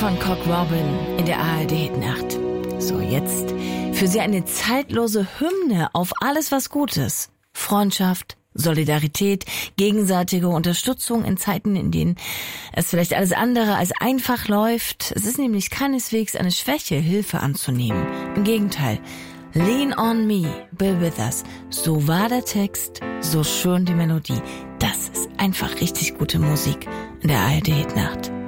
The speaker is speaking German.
Von Cock Robin in der ARD-Nacht. So, jetzt für Sie eine zeitlose Hymne auf alles, was gut ist. Freundschaft, Solidarität, gegenseitige Unterstützung in Zeiten, in denen es vielleicht alles andere als einfach läuft. Es ist nämlich keineswegs eine Schwäche, Hilfe anzunehmen. Im Gegenteil. Lean on me, be with us. So war der Text, so schön die Melodie. Das ist einfach richtig gute Musik in der ARD-Nacht.